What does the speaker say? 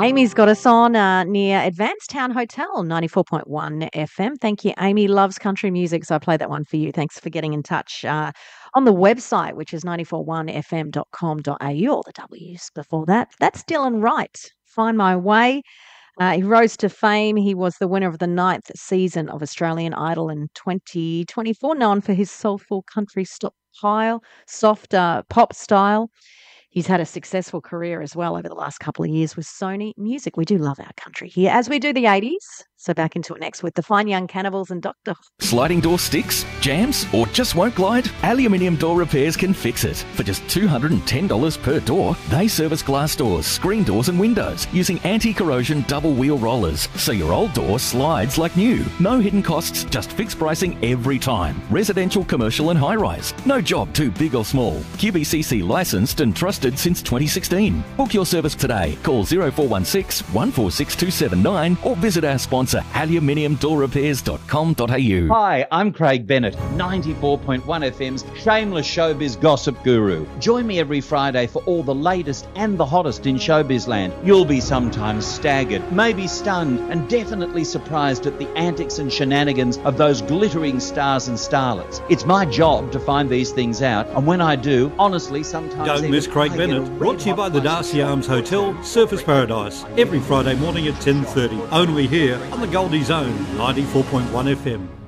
Amy's got us on near Advanced Town Hotel, 94.1 FM. Thank you, Amy. Loves country music, so I played that one for you. Thanks for getting in touch on the website, which is 941fm.com.au, or the W's before that. That's Dylan Wright, Find My Way. He rose to fame. He was the winner of the 9th season of Australian Idol in 2024, known for his soulful country soft pop style. He's had a successful career as well over the last couple of years with Sony Music. We do love our country here, as we do the 80s. So back into it next with the Fine Young Cannibals and Dr. Sliding door sticks, jams, or just won't glide? Aluminium Door Repairs can fix it. For just $210 per door, they service glass doors, screen doors and windows using anti-corrosion double wheel rollers, so your old door slides like new. No hidden costs, just fixed pricing every time. Residential, commercial and high-rise. No job too big or small. QBCC licensed and trusted since 2016. Book your service today. Call 0416 146 279 or visit our sponsor aluminiumdoorrepairs.com.au. Hi, I'm Craig Bennett, 94.1 FM's shameless showbiz gossip guru. Join me every Friday for all the latest and the hottest in showbiz land. You'll be sometimes staggered, maybe stunned, and definitely surprised at the antics and shenanigans of those glittering stars and starlets. It's my job to find these things out, and when I do, honestly, sometimes... Don't miss Craig Bennett, brought to you by the Darcy Arms Hotel, Surfers Paradise, every Friday morning at 10:30. Only here on the Goldie Zone, 94.1 FM.